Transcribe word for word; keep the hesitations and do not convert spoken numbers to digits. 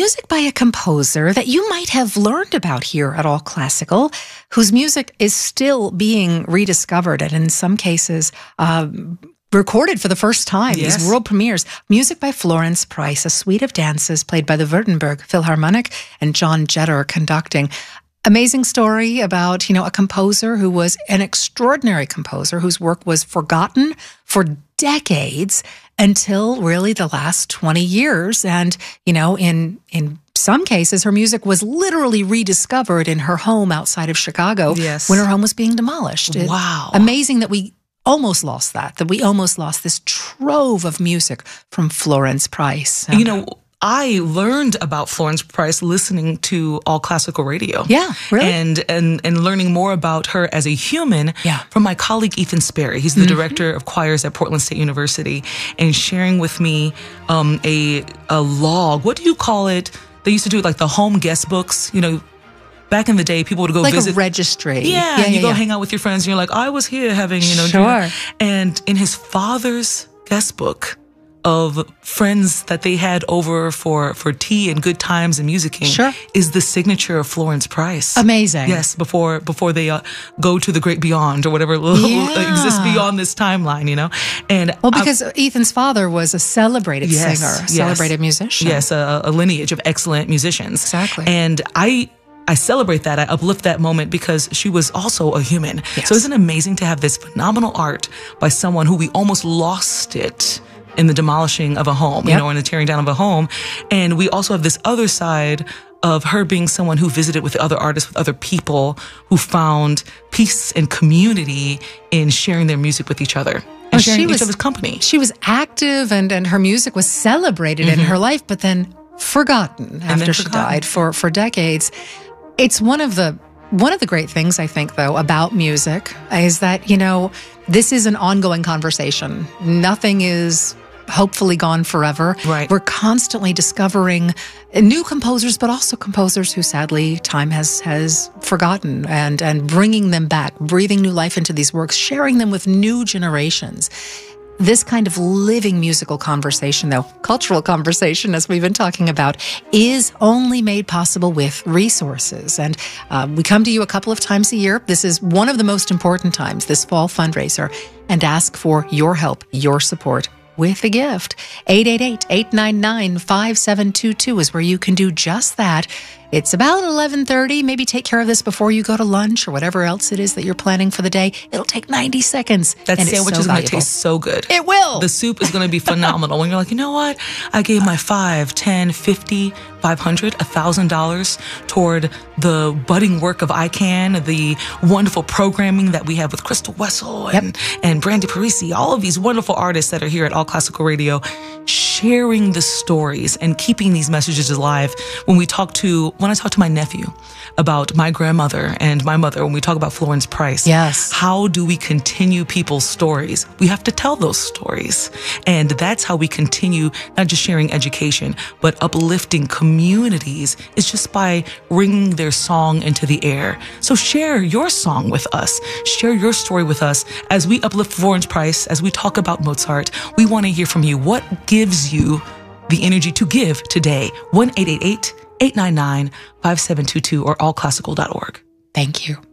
music by a composer that you might have learned about here at All Classical, whose music is still being rediscovered and in some cases uh, recorded for the first time, yes. these world premieres. Music by Florence Price, a suite of dances played by the Württemberg Philharmonic and John Jetter conducting. Amazing story about, you know, a composer who was an extraordinary composer whose work was forgotten for decades until really the last twenty years. And, you know, in, in some cases, her music was literally rediscovered in her home outside of Chicago yes. when her home was being demolished. It, wow. Amazing that we almost lost that, that we almost lost this trove of music from Florence Price. You know, I learned about Florence Price listening to All Classical Radio. Yeah, really? And and and learning more about her as a human yeah. from my colleague Ethan Sperry. He's the mm-hmm. director of choirs at Portland State University, and sharing with me um, a a log. What do you call it? They used to do like the home guest books, you know. Back in the day, people would go like visit. Like a registry. Yeah, yeah you yeah, go yeah. hang out with your friends, and you're like, I was here having, you know. Sure. Dinner. And in his father's guest book of friends that they had over for, for tea and good times and musicking sure. is the signature of Florence Price. Amazing. Yes, before before they uh, go to the great beyond or whatever yeah. exists beyond this timeline, you know. And well, because I, Ethan's father was a celebrated yes, singer, a yes. celebrated musician. Yes, a, a lineage of excellent musicians. Exactly. And I I celebrate that. I uplift that moment because she was also a human. Yes. So isn't it amazing to have this phenomenal art by someone who we almost lost it in the demolishing of a home, yep. you know, in the tearing down of a home. And we also have this other side of her being someone who visited with other artists, with other people, who found peace and community in sharing their music with each other. And oh, sharing she each was, other's company. She was active and, and her music was celebrated mm-hmm. in her life, but then forgotten and after then she forgotten. died for, for decades. It's one of the one of the great things, I think, though, about music is that, you know, this is an ongoing conversation. Nothing is hopefully gone forever. Right. We're constantly discovering new composers, but also composers who sadly time has has forgotten, and and bringing them back, breathing new life into these works, sharing them with new generations. This kind of living musical conversation, though, cultural conversation, as we've been talking about, is only made possible with resources. And uh, we come to you a couple of times a year. This is one of the most important times, this fall fundraiser, and ask for your help, your support with a gift. eight eight eight, eight nine nine, five seven two two is where you can do just that. It's about eleven thirty. Maybe take care of this before you go to lunch or whatever else it is that you're planning for the day. It'll take ninety seconds. That and sandwich so is going to valuable. taste so good. It will. The soup is going to be phenomenal. When you're like, you know what? I gave my five, ten, fifty, five hundred, a thousand dollars toward the budding work of I CAN, the wonderful programming that we have with Crystal Wessel and, yep. and Brandy Parisi, all of these wonderful artists that are here at All Classical Radio, sharing the stories and keeping these messages alive. When we talk to, when I talk to my nephew about my grandmother and my mother, when we talk about Florence Price, yes. how do we continue people's stories? We have to tell those stories. And that's how we continue not just sharing education, but uplifting communities is just by ringing their song into the air. So share your song with us. Share your story with us. As we uplift Florence Price, as we talk about Mozart, we want to hear from you. What gives you the energy to give today? one eight eight eight, eight nine nine, five seven two two or all classical dot org. Thank you.